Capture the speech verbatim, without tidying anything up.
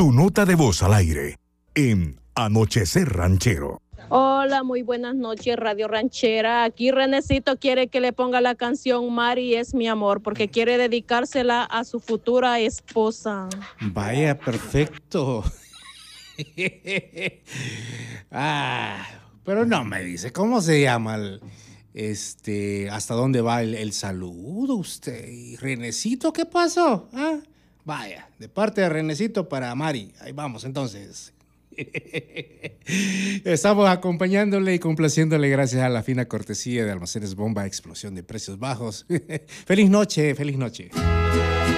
Tu nota de voz al aire en Anochecer Ranchero. Hola, muy buenas noches, Radio Ranchera. Aquí Renecito quiere que le ponga la canción Mari es mi amor, porque quiere dedicársela a su futura esposa. Vaya, perfecto. Ah, pero no me dice, ¿cómo se llama el, este, hasta dónde va el, el saludo usted? ¿Y Renecito qué pasó? ¿Ah? Vaya, de parte de Renecito para Mari. Ahí vamos entonces. Estamos acompañándole y complaciéndole gracias a la fina cortesía de Almacenes Bomba, explosión de precios bajos. Feliz noche, feliz noche.